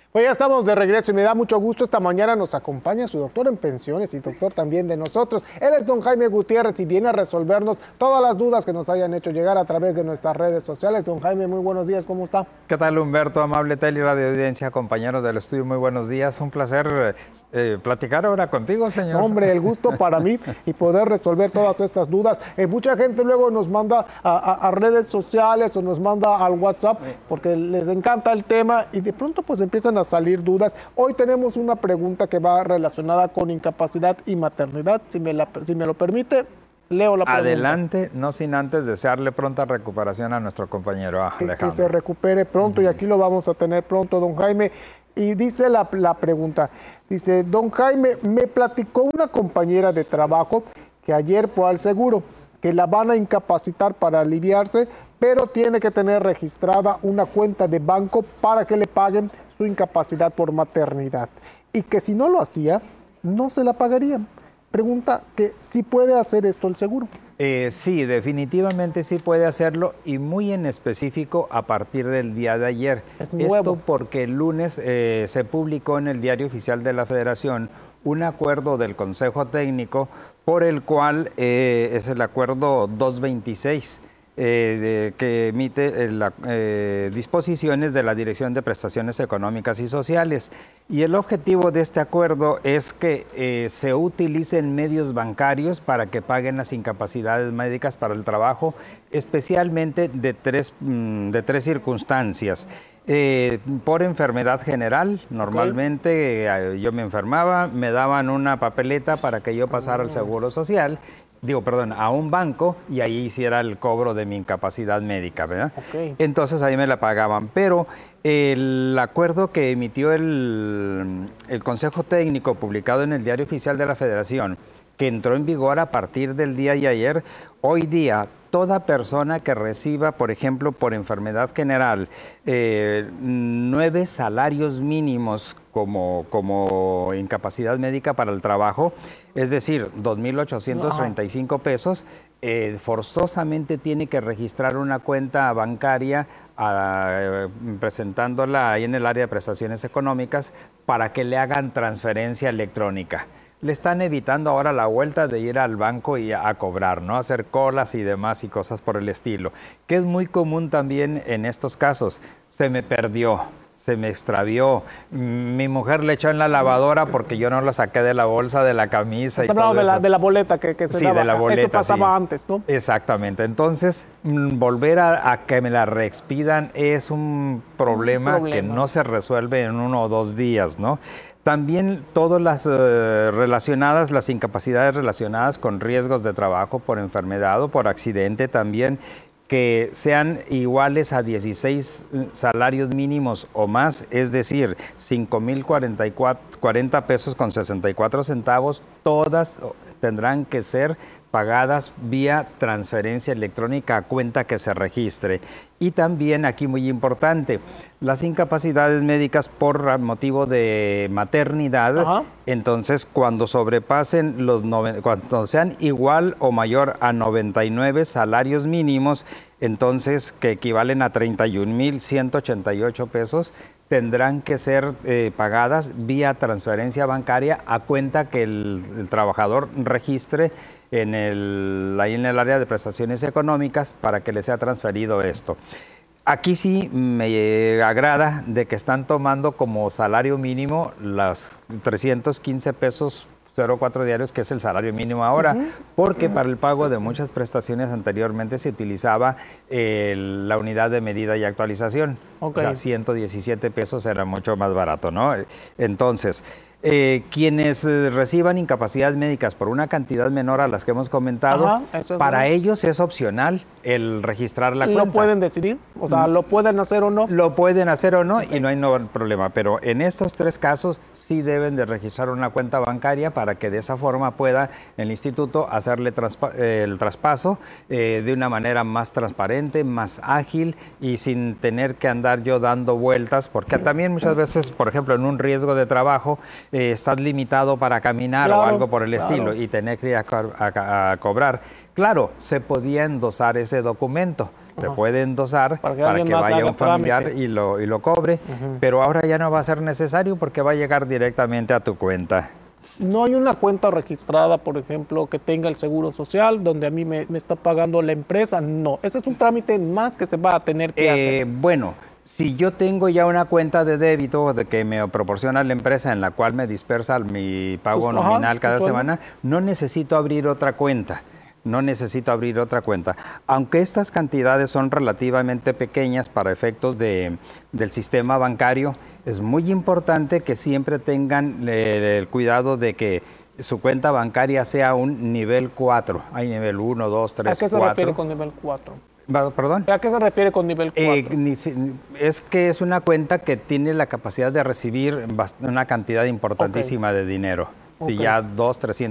Pues ya estamos de regreso y me da mucho gusto. Esta mañana nos acompaña su doctor en pensiones y doctor también de nosotros. Él es don Jaime Gutiérrez y viene a resolvernos todas las dudas que nos hayan hecho llegar a través de nuestras redes sociales. Don Jaime, muy buenos días, ¿cómo está? ¿Qué tal, Humberto? Amable tele y radio audiencia, compañeros del estudio, muy buenos días. Un placer platicar ahora contigo, señor. Hombre, el gusto para mí y poder resolver todas estas dudas. Mucha gente luego nos manda a redes sociales o nos manda al WhatsApp porque les encanta el tema y de pronto pues empiezan a salir dudas. Hoy tenemos una pregunta que va relacionada con incapacidad y maternidad. Si me lo permite, leo la pregunta. Adelante, no sin antes desearle pronta recuperación a nuestro compañero Alejandro. Que se recupere pronto y aquí lo vamos a tener pronto, don Jaime. Y dice la pregunta, dice, don Jaime, me platicó una compañera de trabajo que ayer fue al seguro, que la van a incapacitar para aliviarse, pero tiene que tener registrada una cuenta de banco para que le paguen su incapacidad por maternidad. Y que si no lo hacía, no se la pagarían. Pregunta que si puede hacer esto el seguro. Sí, definitivamente sí puede hacerlo y muy en específico a partir del día de ayer. Es nuevo. Esto porque el lunes se publicó en el Diario Oficial de la Federación un acuerdo del Consejo Técnico por el cual es el acuerdo 226 que emite disposiciones de la Dirección de Prestaciones Económicas y Sociales. Y el objetivo de este acuerdo es que se utilicen medios bancarios para que paguen las incapacidades médicas para el trabajo, especialmente de tres circunstancias. Por enfermedad general, normalmente yo me enfermaba, me daban una papeleta para que yo pasara al Seguro Social, a un banco y ahí hiciera el cobro de mi incapacidad médica, ¿verdad? Entonces ahí me la pagaban, pero el acuerdo que emitió el Consejo Técnico publicado en el Diario Oficial de la Federación, que entró en vigor a partir del día de ayer, hoy día toda persona que reciba, por ejemplo, por enfermedad general, 9 salarios mínimos como incapacidad médica para el trabajo, es decir, 2.835 pesos, forzosamente tiene que registrar una cuenta bancaria presentándola ahí en el área de prestaciones económicas para que le hagan transferencia electrónica. Le están evitando ahora la vuelta de ir al banco y a cobrar, ¿no? Hacer colas y demás y cosas por el estilo, que es muy común también en estos casos. Se me perdió, se me extravió, mi mujer le echó en la lavadora porque yo no lo saqué de la bolsa de la camisa. De la boleta que se sí, daba. De la boleta, eso pasaba sí. antes, ¿no? Exactamente. Entonces, volver a que me la reexpidan es un problema que no se resuelve en 1 o 2 días, ¿no? También todas las las incapacidades relacionadas con riesgos de trabajo por enfermedad o por accidente también, que sean iguales a 16 salarios mínimos o más, es decir, 5,040 pesos con 64 centavos, todas tendrán que ser pagadas vía transferencia electrónica a cuenta que se registre. Y también, aquí muy importante, las incapacidades médicas por motivo de maternidad, entonces cuando sobrepasen cuando sean igual o mayor a 99 salarios mínimos, entonces que equivalen a 31,188 pesos, tendrán que ser pagadas vía transferencia bancaria a cuenta que el trabajador registre ahí en el área de prestaciones económicas para que le sea transferido esto. Aquí sí me agrada de que están tomando como salario mínimo las 315 pesos 04 diarios, que es el salario mínimo ahora, porque para el pago de muchas prestaciones anteriormente se utilizaba la unidad de medida y actualización. O sea, 117 pesos era mucho más barato, ¿no? Entonces, quienes reciban incapacidades médicas por una cantidad menor a las que hemos comentado, para ellos es opcional el registrar la cuenta. ¿Lo pueden decidir? O sea, ¿lo pueden hacer o no? Lo pueden hacer o no y no hay problema, pero en estos 3 casos sí deben de registrar una cuenta bancaria para que de esa forma pueda el instituto hacerle el traspaso de una manera más transparente, más ágil y sin tener que andar yo dando vueltas, porque también muchas veces, por ejemplo, en un riesgo de trabajo, estás limitado para caminar o algo por el estilo y tener que ir a cobrar. Claro, se podía endosar ese documento, se puede endosar Para que para alguien que más vaya haga un familiar trámite. y lo cobre, pero ahora ya no va a ser necesario porque va a llegar directamente a tu cuenta. No hay una cuenta registrada, por ejemplo, que tenga el Seguro Social, donde a mí me está pagando la empresa. No, ese es un trámite más que se va a tener que hacer. Bueno, si yo tengo ya una cuenta de débito de que me proporciona la empresa en la cual me dispersa mi pago Pues, nominal tu cada sueldo. semana, no necesito abrir otra cuenta. No necesito abrir otra cuenta. Aunque estas cantidades son relativamente pequeñas para efectos del sistema bancario, es muy importante que siempre tengan el cuidado de que su cuenta bancaria sea un nivel 4. Hay nivel 1, 2, 3, ¿A qué se refiere 4. con nivel 4? ¿Perdón? ¿A qué se refiere con nivel 4? Es que es una cuenta que tiene la capacidad de recibir una cantidad importantísima de dinero. Si Ok. ya 200, 300